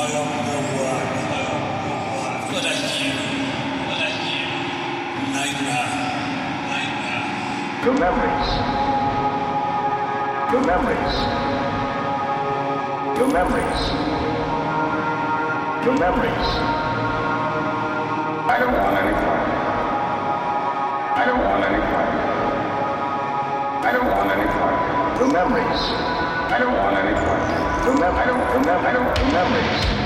Your memories. Your memories. Your memories. Your memories. I don't want any part. I don't want any part. I don't want any part. Your memories. I don't want any part. I don't. Memories.